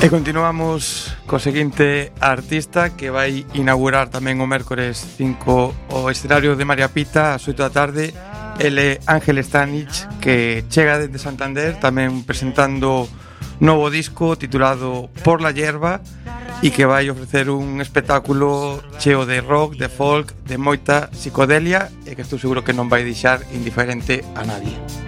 E continuamos co seguinte artista que vai inaugurar tamén o mércores 5 o escenario de María Pita ás 8 da tarde. Ele Ángel Stanich, que chega desde Santander tamén presentando novo disco titulado Por la Hierba e que vai ofrecer un espectáculo cheo de rock, de folk, de moita psicodelia e que estou seguro que non vai deixar indiferente a nadie.